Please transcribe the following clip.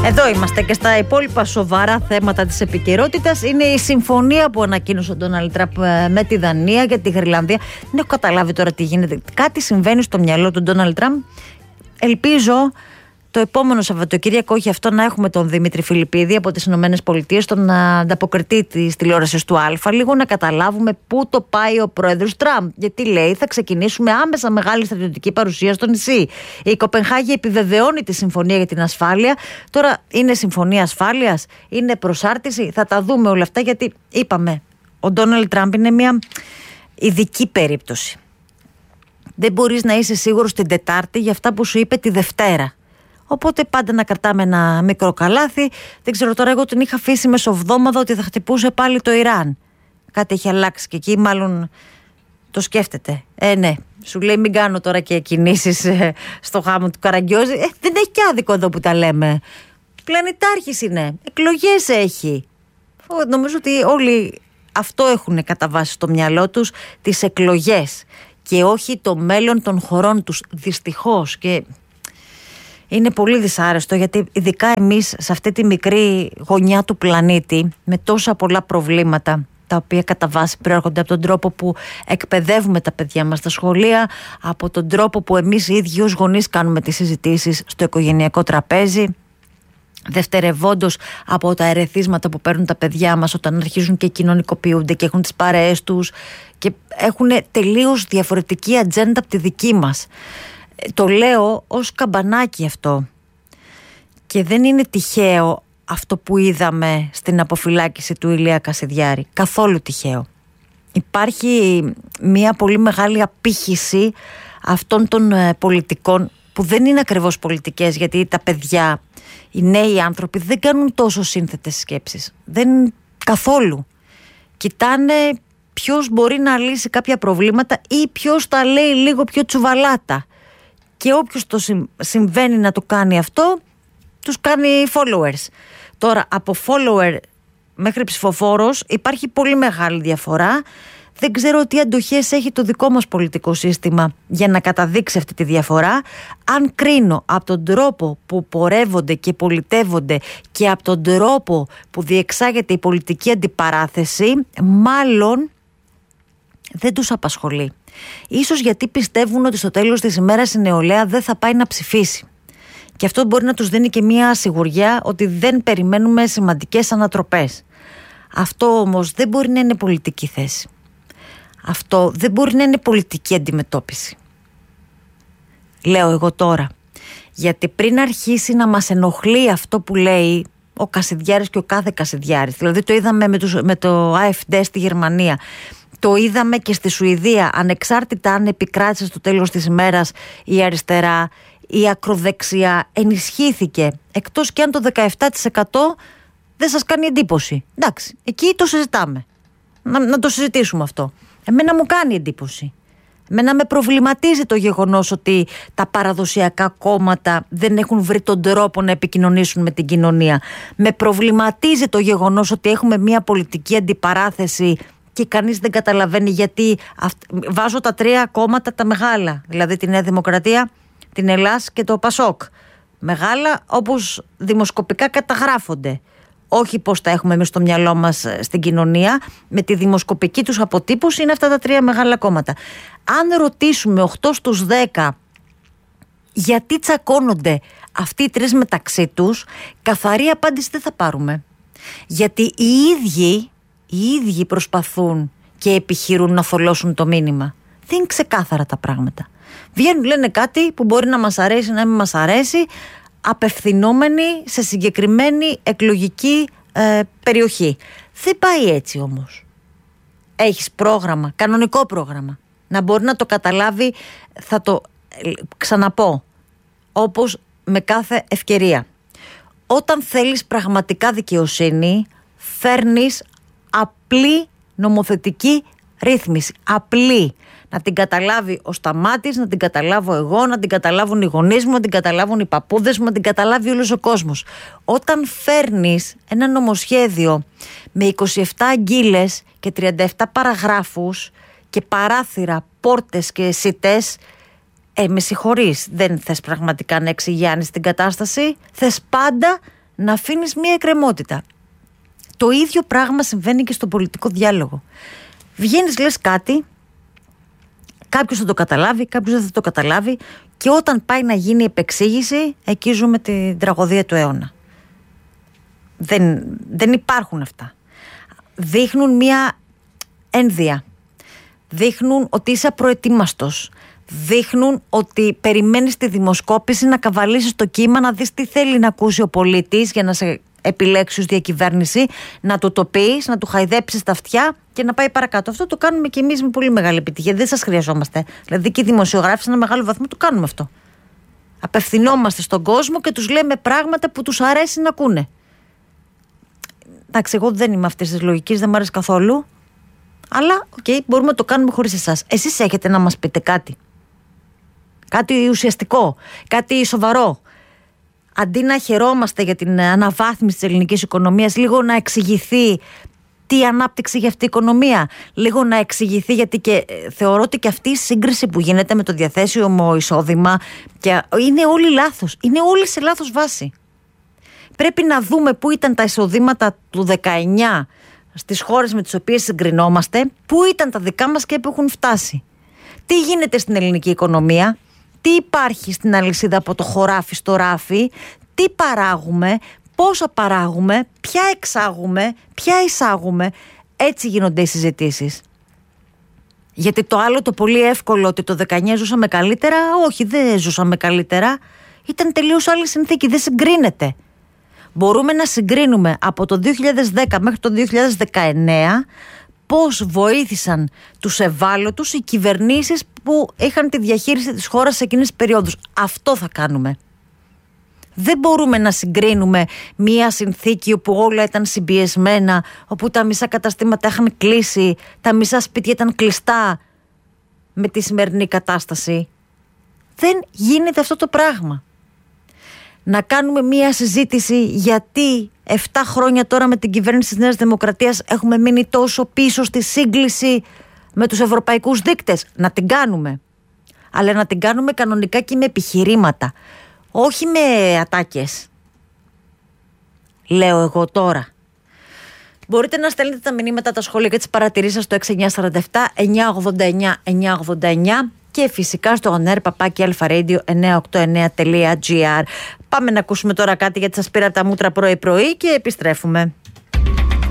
Εδώ είμαστε και στα υπόλοιπα σοβαρά θέματα της επικαιρότητας. Είναι η συμφωνία που ανακοίνωσε ο Ντόναλντ Τραμπ με τη Δανία για τη Γροιλανδία. Δεν έχω καταλάβει τώρα τι γίνεται. Κάτι συμβαίνει στο μυαλό του Ντόναλντ Τραμπ. Ελπίζω το επόμενο Σαββατοκύριακο, όχι αυτό, να έχουμε τον Δημήτρη Φιλιππίδη από τις ΗΠΑ, τον ανταποκριτή της τηλεόρασης του Α, λίγο να καταλάβουμε πού το πάει ο πρόεδρος Τραμπ. Γιατί λέει θα ξεκινήσουμε άμεσα μεγάλη στρατιωτική παρουσία στο νησί. Η Κοπενχάγη επιβεβαιώνει τη συμφωνία για την ασφάλεια. Τώρα είναι συμφωνία ασφάλειας, είναι προσάρτηση, θα τα δούμε όλα αυτά, γιατί είπαμε, ο Ντόναλντ Τραμπ είναι μια ειδική περίπτωση. Δεν μπορείς να είσαι σίγουρος την Τετάρτη για αυτά που σου είπε τη Δευτέρα. Οπότε πάντα να κρατάμε ένα μικρό καλάθι. Δεν ξέρω τώρα, εγώ την είχα αφήσει μεσοβδόμαδα ότι θα χτυπούσε πάλι το Ιράν. Κάτι έχει αλλάξει και εκεί μάλλον το σκέφτεται. Ναι, σου λέει μην κάνω τώρα και κινήσεις στο γάμο του Καραγκιόζη. Δεν έχει και άδικο εδώ που τα λέμε. Πλανητάρχης είναι, εκλογές έχει. Νομίζω ότι όλοι αυτό έχουν κατά βάση στο μυαλό τους, τις εκλογές, και όχι το μέλλον των χωρών τους, δυστυχώς. Και είναι πολύ δυσάρεστο, γιατί ειδικά εμείς σε αυτή τη μικρή γωνιά του πλανήτη, με τόσα πολλά προβλήματα, τα οποία κατά βάση προέρχονται από τον τρόπο που εκπαιδεύουμε τα παιδιά μας στα σχολεία, από τον τρόπο που εμείς οι ίδιοι ως γονείς κάνουμε τις συζητήσεις στο οικογενειακό τραπέζι, δευτερευόντως από τα ερεθίσματα που παίρνουν τα παιδιά μας όταν αρχίζουν και κοινωνικοποιούνται και έχουν τις παρέες τους και έχουν τελείως διαφορετική ατζέντα από τη δική μας. Το λέω ως καμπανάκι αυτό, και δεν είναι τυχαίο αυτό που είδαμε στην αποφυλάκηση του Ηλία Κασιδιάρη, καθόλου τυχαίο. Υπάρχει μια πολύ μεγάλη απήχηση αυτών των πολιτικών που δεν είναι ακριβώς πολιτικές, γιατί τα παιδιά, οι νέοι άνθρωποι δεν κάνουν τόσο σύνθετες σκέψεις, δεν καθόλου. Κοιτάνε ποιος μπορεί να λύσει κάποια προβλήματα ή ποιος τα λέει λίγο πιο τσουβαλάτα. Και όποιος το συμβαίνει να το κάνει αυτό, τους κάνει followers. Τώρα, από follower μέχρι ψηφοφόρος υπάρχει πολύ μεγάλη διαφορά. Δεν ξέρω τι αντοχές έχει το δικό μας πολιτικό σύστημα για να καταδείξει αυτή τη διαφορά. Αν κρίνω από τον τρόπο που πορεύονται και πολιτεύονται και από τον τρόπο που διεξάγεται η πολιτική αντιπαράθεση, μάλλον δεν τους απασχολεί. Ίσως γιατί πιστεύουν ότι στο τέλος της ημέρας η νεολαία δεν θα πάει να ψηφίσει. Και αυτό μπορεί να τους δίνει και μια σιγουριά ότι δεν περιμένουμε σημαντικές ανατροπές. Αυτό όμως δεν μπορεί να είναι πολιτική θέση. Αυτό δεν μπορεί να είναι πολιτική αντιμετώπιση. Λέω εγώ τώρα. Γιατί πριν αρχίσει να μας ενοχλεί αυτό που λέει ο Κασιδιάρης και ο κάθε Κασιδιάρης, δηλαδή το είδαμε με το AfD στη Γερμανία, το είδαμε και στη Σουηδία, ανεξάρτητα αν επικράτησε στο τέλος της ημέρας η αριστερά, η ακροδεξιά ενισχύθηκε, εκτός και αν το 17% δεν σας κάνει εντύπωση. Εντάξει, εκεί το συζητάμε. Να το συζητήσουμε αυτό. Εμένα μου κάνει εντύπωση. Εμένα με προβληματίζει το γεγονός ότι τα παραδοσιακά κόμματα δεν έχουν βρει τον τρόπο να επικοινωνήσουν με την κοινωνία. Με προβληματίζει το γεγονός ότι έχουμε μια πολιτική αντιπαράθεση και κανείς δεν καταλαβαίνει γιατί. Βάζω τα τρία κόμματα τα μεγάλα, δηλαδή τη Νέα Δημοκρατία, την Ελλάς και το Πασόκ. Μεγάλα όπως δημοσκοπικά καταγράφονται. Όχι πώς τα έχουμε εμείς στο μυαλό μας στην κοινωνία, με τη δημοσκοπική τους αποτύπωση είναι αυτά τα τρία μεγάλα κόμματα. Αν ρωτήσουμε 8 στους 10 γιατί τσακώνονται αυτοί οι τρεις μεταξύ τους, καθαρή απάντηση δεν θα πάρουμε. Γιατί οι ίδιοι προσπαθούν και επιχειρούν να θολώσουν το μήνυμα. Δεν είναι ξεκάθαρα τα πράγματα. Βγαίνουν, λένε κάτι που μπορεί να μας αρέσει, να μην μας αρέσει, απευθυνόμενοι σε συγκεκριμένη εκλογική περιοχή. Δεν πάει έτσι όμως. Έχεις πρόγραμμα, κανονικό πρόγραμμα, να μπορεί να το καταλάβει, θα το ξαναπώ, όπως με κάθε ευκαιρία. Όταν θέλεις πραγματικά δικαιοσύνη, φέρνεις απλή νομοθετική ρύθμιση. Απλή. Να την καταλάβει ο Σταμάτης, να την καταλάβω εγώ, να την καταλάβουν οι γονείς μου, να την καταλάβουν οι παππούδες μου, να την καταλάβει όλος ο κόσμος. Όταν φέρνεις ένα νομοσχέδιο με 27 αγγείλες και 37 παραγράφους και παράθυρα, πόρτες και σιτές, με συγχωρείς, δεν θες πραγματικά να εξηγιάνεις την κατάσταση, θες πάντα να αφήνεις μία εκκρεμότητα. Το ίδιο πράγμα συμβαίνει και στο πολιτικό διάλογο. Βγαίνεις, λες κάτι, κάποιος θα το καταλάβει, κάποιος δεν θα το καταλάβει, και όταν πάει να γίνει επεξήγηση, εκεί ζούμε την τραγωδία του αιώνα. Δεν υπάρχουν αυτά. Δείχνουν μία ένδια. Δείχνουν ότι είσαι απροετοίμαστος. Δείχνουν ότι περιμένεις τη δημοσκόπηση να καβαλήσεις το κύμα, να δεις τι θέλει να ακούσει ο πολίτης για να σε επιλέξει ως διακυβέρνηση, να του το πεις, να του χαϊδέψεις τα αυτιά και να πάει παρακάτω. Αυτό το κάνουμε και εμείς με πολύ μεγάλη επιτυχία. Δεν σας χρειαζόμαστε. Δηλαδή και οι δημοσιογράφοι σε ένα μεγάλο βαθμό το κάνουμε αυτό. Απευθυνόμαστε στον κόσμο και τους λέμε πράγματα που τους αρέσει να ακούνε. Εντάξει, εγώ δεν είμαι αυτής της λογικής, δεν μου αρέσει καθόλου. Αλλά, μπορούμε να το κάνουμε χωρίς εσάς. Εσείς έχετε να μας πείτε κάτι. Κάτι ουσιαστικό, κάτι σοβαρό. Αντί να χαιρόμαστε για την αναβάθμιση της ελληνικής οικονομίας, λίγο να εξηγηθεί τι ανάπτυξη για αυτή η οικονομία. Λίγο να εξηγηθεί, γιατί και θεωρώ ότι και αυτή η σύγκριση που γίνεται με το διαθέσιμο εισόδημα είναι όλοι λάθος. Είναι όλοι σε λάθος βάση. Πρέπει να δούμε πού ήταν τα εισοδήματα του 19 στις χώρες με τις οποίες συγκρινόμαστε, πού ήταν τα δικά μας και πού έχουν φτάσει. Τι γίνεται στην ελληνική οικονομία, τι υπάρχει στην αλυσίδα από το χωράφι στο ράφι, τι παράγουμε, πόσα παράγουμε, ποια εξάγουμε, ποια εισάγουμε. Έτσι γίνονται οι συζητήσεις. Γιατί το άλλο το πολύ εύκολο, ότι το 19 ζούσαμε καλύτερα, όχι, δεν ζούσαμε καλύτερα. Ήταν τελείως άλλη συνθήκη, δεν συγκρίνεται. Μπορούμε να συγκρίνουμε από το 2010 μέχρι το 2019 πώς βοήθησαν τους ευάλωτους οι κυβερνήσεις που είχαν τη διαχείριση της χώρας σε εκείνες τις περιόδους. Αυτό θα κάνουμε. Δεν μπορούμε να συγκρίνουμε μία συνθήκη όπου όλα ήταν συμπιεσμένα, όπου τα μισά καταστήματα είχαν κλείσει, τα μισά σπίτια ήταν κλειστά, με τη σημερινή κατάσταση. Δεν γίνεται αυτό το πράγμα. Να κάνουμε μία συζήτηση γιατί 7 χρόνια τώρα με την κυβέρνηση της Νέας Δημοκρατίας έχουμε μείνει τόσο πίσω στη σύγκληση με τους ευρωπαϊκούς δείκτες. Να την κάνουμε. Αλλά να την κάνουμε κανονικά και με επιχειρήματα. Όχι με ατάκες. Λέω εγώ τώρα. Μπορείτε να στέλνετε τα μηνύματα, τα σχόλια και τις παρατηρήσεις σας στο 6947 989 989 και φυσικά στο onair@alfaradio989.gr. Πάμε να ακούσουμε τώρα κάτι γιατί σας πήρα τα μούτρα πρωί-πρωί και επιστρέφουμε.